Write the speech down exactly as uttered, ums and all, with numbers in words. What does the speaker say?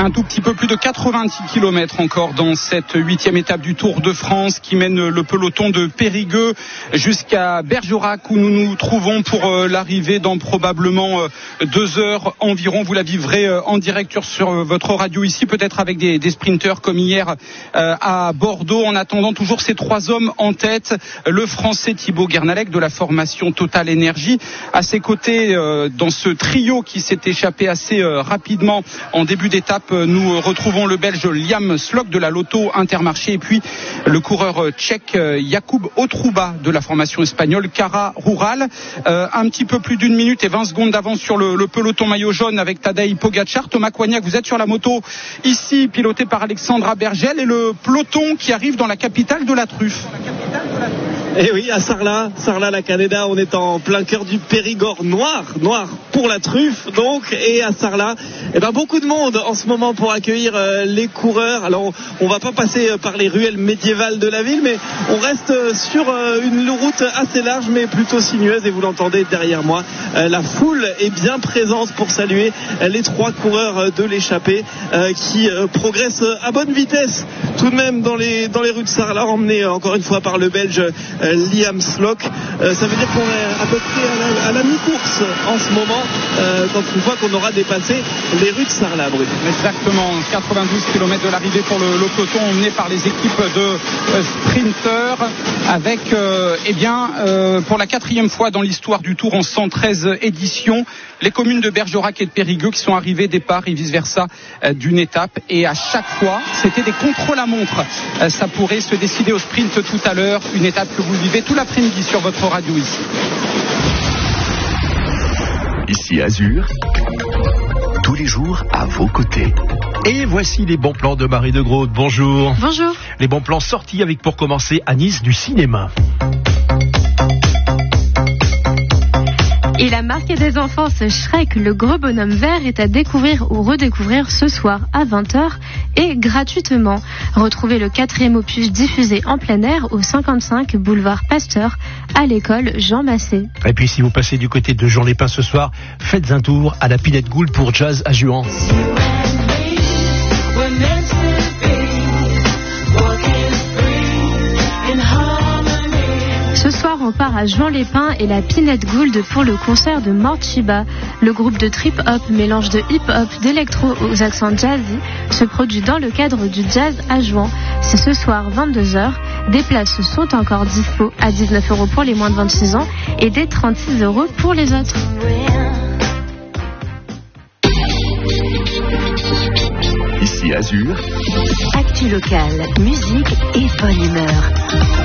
Un tout petit peu plus de quatre-vingt-dix kilomètres encore dans cette huitième étape du Tour de France qui mène le peloton de Périgueux jusqu'à Bergerac où nous nous trouvons pour l'arrivée dans probablement deux heures environ. Vous la vivrez en direct sur votre radio ici, peut-être avec des, des sprinteurs comme hier à Bordeaux. En attendant, toujours ces trois hommes en tête. Le Français Thibaut Guernalec de la formation Total Énergie. À ses côtés, dans ce trio qui s'est échappé assez rapidement en début d'étape, nous retrouvons le Belge Liam Slock de la Lotto Intermarché et puis le coureur tchèque Jakub Otruba de la formation espagnole Cara Rural. Euh, un petit peu plus d'une minute et vingt secondes d'avance sur le, le peloton maillot jaune avec Tadej Pogačar. Thomas Coignac, vous êtes sur la moto ici, piloté par Alexandra Bergel, et le peloton qui arrive dans la capitale de la truffe. Et oui, à Sarlat, Sarlat-la-Canéda, on est en plein cœur du Périgord noir, noir pour la truffe donc, et à Sarlat, eh ben beaucoup de monde en ce moment pour accueillir euh, les coureurs. Alors on, on va pas passer par les ruelles médiévales de la ville, mais on reste sur euh, une route assez large mais plutôt sinueuse, et vous l'entendez derrière moi, euh, la foule est bien présente pour saluer euh, les trois coureurs de l'échappée euh, qui euh, progressent à bonne vitesse tout de même dans les, dans les rues de Sarlat, emmenés euh, encore une fois par le Belge Euh, Liam Slock. Euh, ça veut dire qu'on est à peu près à la, à la mi-course en ce moment, euh, quand une fois qu'on aura dépassé les rues de Sarlat, Bruno. Exactement, quatre-vingt-douze kilomètres de l'arrivée pour le, le peloton emmené par les équipes de euh, sprinteurs avec euh, eh bien euh, pour la quatrième fois dans l'histoire du Tour en cent treize éditions, les communes de Bergerac et de Périgueux qui sont arrivées départ et vice versa euh, d'une étape, et à chaque fois c'était des contrôles à montre. Euh, ça pourrait se décider au sprint tout à l'heure, une étape que vous vivez tout l'après-midi sur votre radio ici. Ici Azur, tous les jours à vos côtés. Et voici les bons plans de Marie de Groot. Bonjour. Bonjour. Les bons plans sortis avec, pour commencer, à Nice, du cinéma. Il a marqué des enfants, ce Shrek, le gros bonhomme vert, est à découvrir ou redécouvrir ce soir à vingt heures et gratuitement. Retrouvez le quatrième opus diffusé en plein air au cinquante-cinq boulevard Pasteur à l'école Jean Massé. Et puis si vous passez du côté de Jean Lépin ce soir, faites un tour à la Pinette Gould pour Jazz à Juan. Ce soir, on part à Juan-les-Pins et la Pinette Gould pour le concert de Morchiba. Le groupe de trip-hop, mélange de hip-hop, d'électro aux accents jazzy, se produit dans le cadre du jazz à Juan. C'est ce soir, vingt-deux heures. Des places sont encore dispo à dix-neuf euros pour les moins de vingt-six ans et des trente-six euros pour les autres. Ici Azur, Actu locale, musique